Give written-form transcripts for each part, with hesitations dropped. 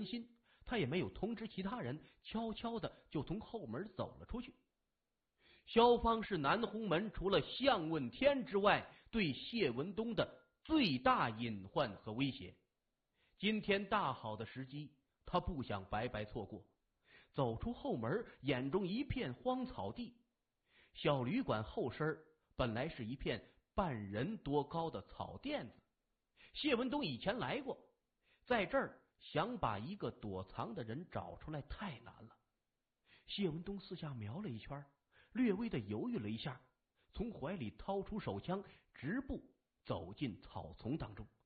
心，他也没有通知其他人，悄悄的就从后门走了出去。萧芳是南红门除了向问天之外对谢文东的最大隐患和威胁。今天大好的时机，他不想白白错过。走出后门，眼中一片荒草地。小旅馆后身本来是一片半人多高的草垫子，谢文东以前来过，在这儿想把一个躲藏的人找出来太难了。谢文东四下瞄了一圈，略微的犹豫了一下，从怀里掏出手枪，直步走进草丛当中。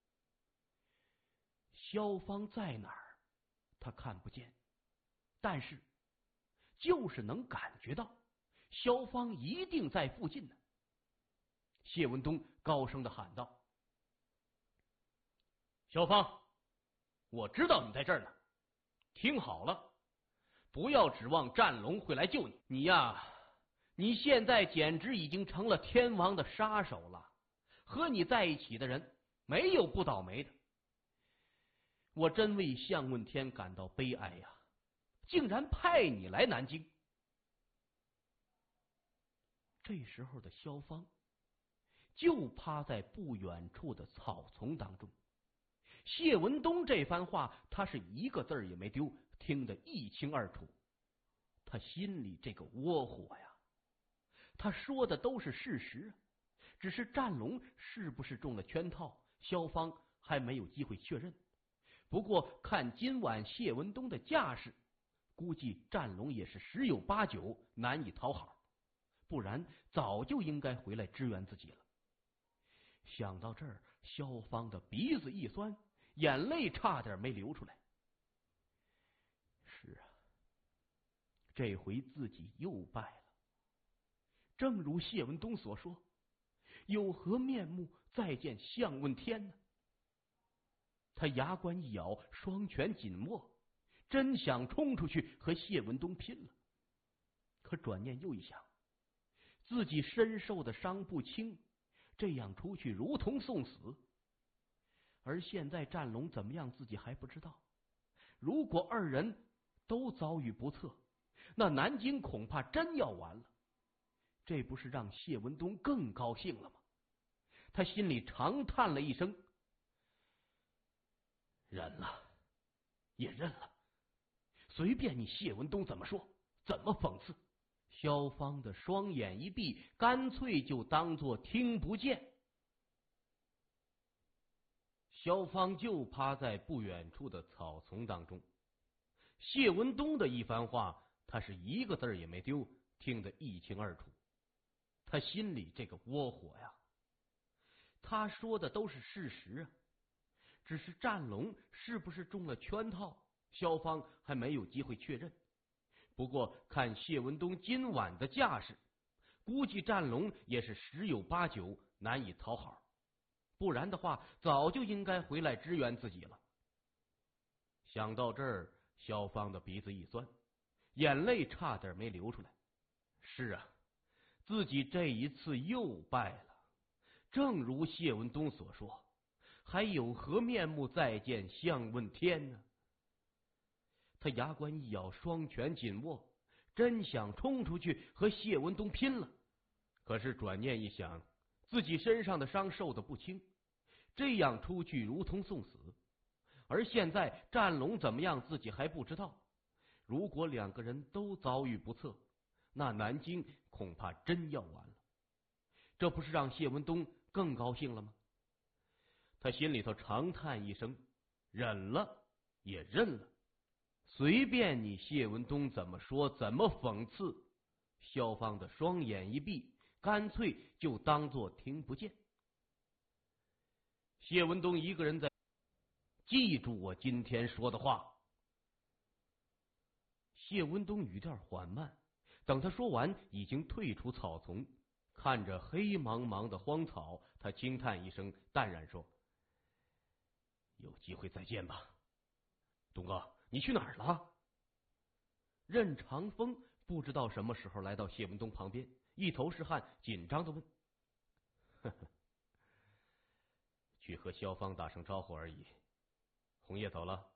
萧芳在哪儿他看不见，但是就是能感觉到萧芳一定在附近呢。谢文东高声的喊道：萧芳，我知道你在这儿呢，听好了，不要指望战龙会来救你。你呀，你现在简直已经成了天王的杀手了，和你在一起的人没有不倒霉的。我真为向问天感到悲哀呀，竟然派你来南京。这时候的萧芳就趴在不远处的草丛当中。谢文东这番话，他是一个字也没丢，听得一清二楚。他心里这个窝火呀，他说的都是事实，只是战龙是不是中了圈套，萧芳还没有机会确认。不过看今晚谢文东的架势，估计战龙也是十有八九难以讨好，不然早就应该回来支援自己了。想到这儿，萧芳的鼻子一酸，眼泪差点没流出来。是啊，这回自己又败了。正如谢文东所说，有何面目再见向问天呢？他牙关一咬，双拳紧握，真想冲出去和谢文东拼了。可转念又一想，自己身受的伤不轻，这样出去如同送死。而现在战龙怎么样自己还不知道，如果二人都遭遇不测，那南京恐怕真要完了。这不是让谢文东更高兴了吗？他心里长叹了一声，忍了也认了，随便你谢文东怎么说，怎么讽刺。萧芳的双眼一闭，干脆就当作听不见。萧芳就趴在不远处的草丛当中，谢文东的一番话，他是一个字也没丢，听得一清二楚。他心里这个窝火呀，他说的都是事实啊，只是战龙是不是中了圈套，萧芳还没有机会确认。不过看谢文东今晚的架势，估计战龙也是十有八九难以讨好，不然的话早就应该回来支援自己了。想到这儿，萧芳的鼻子一酸，眼泪差点没流出来。是啊，自己这一次又败了，正如谢文东所说，还有何面目再见向问天呢？他牙关一咬，双拳紧握，真想冲出去和谢文东拼了。可是转念一想，自己身上的伤受得不轻，这样出去如同送死。而现在战龙怎么样自己还不知道，如果两个人都遭遇不测，那南京恐怕真要完了。这不是让谢文东更高兴了吗？他心里头长叹一声，忍了也认了，随便你谢文东怎么说，怎么讽刺。萧芳的双眼一闭，干脆就当作听不见。谢文东一个人在，记住我今天说的话。谢文东语调缓慢，等他说完，已经退出草丛，看着黑茫茫的荒草，他轻叹一声，淡然说：有机会再见吧。东哥，你去哪儿了？任长风不知道什么时候来到谢文东旁边，一头是汗，紧张的问：呵呵，去和萧芳打声招呼而已。红叶走了？